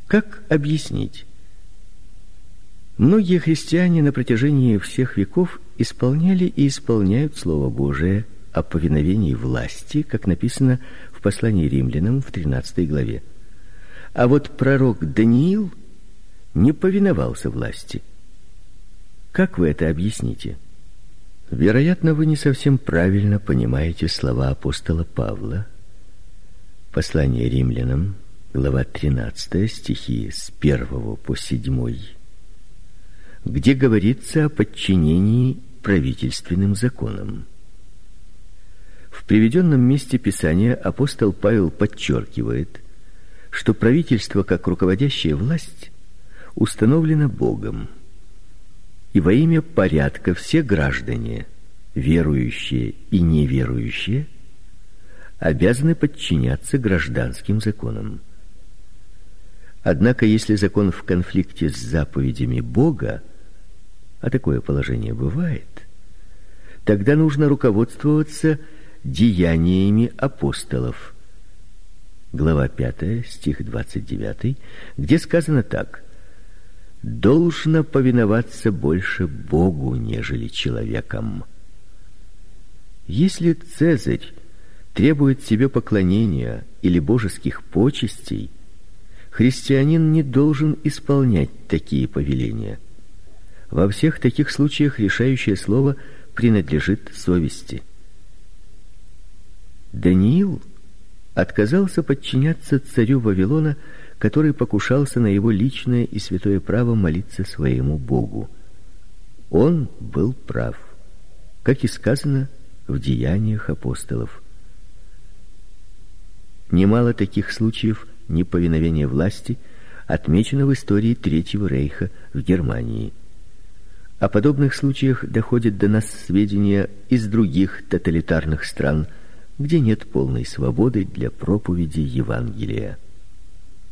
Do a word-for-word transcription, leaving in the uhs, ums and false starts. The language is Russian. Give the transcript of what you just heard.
Как объяснить? Многие христиане на протяжении всех веков исполняли и исполняют Слово Божие о повиновении власти, как написано в послании римлянам в тринадцатой главе. А вот пророк Даниил не повиновался власти. Как вы это объясните? Вероятно, вы не совсем правильно понимаете слова апостола Павла. Послание римлянам, глава тринадцатая, стихи с первого по седьмой, где говорится о подчинении правительственным законам. В приведенном месте Писания апостол Павел подчеркивает, что правительство как руководящая власть установлено Богом, и во имя порядка все граждане, верующие и неверующие, обязаны подчиняться гражданским законам. Однако, если закон в конфликте с заповедями Бога, а такое положение бывает, тогда нужно руководствоваться деяниями апостолов. Глава пятая, стих двадцать девятый, где сказано так: «Должно повиноваться больше Богу, нежели человекам». Если Цезарь требует себе поклонения или божеских почестей, христианин не должен исполнять такие повеления. Во всех таких случаях решающее слово принадлежит совести. Даниил отказался подчиняться царю Вавилона, который покушался на его личное и святое право молиться своему Богу. Он был прав, как и сказано в Деяниях апостолов. Немало таких случаев неповиновения власти отмечено в истории Третьего рейха в Германии. О подобных случаях доходят до нас сведения из других тоталитарных стран, где нет полной свободы для проповеди Евангелия.